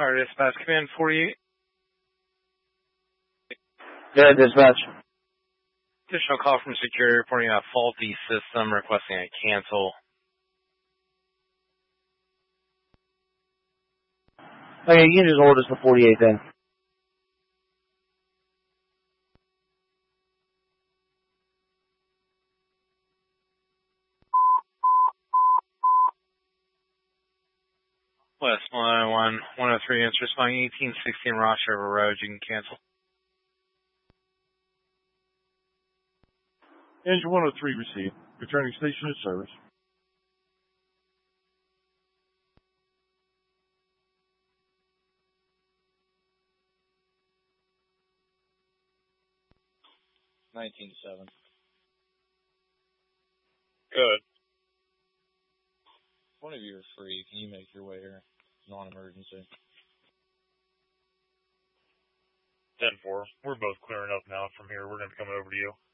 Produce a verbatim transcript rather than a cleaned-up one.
Alright, dispatch, command forty-eight. Yeah, dispatch. Additional call from security reporting a faulty system, requesting a cancel. Okay, you can just hold us for forty-eight then. West one oh one, one oh three, answer responding eighteen sixteen Ross River Road, you can cancel. Engine one oh three received. Returning station to service. nineteen to seven. Good. If one of you are free, can you make your way here? Non-emergency. ten four. We're both clearing up now from here. We're going to be coming over to you.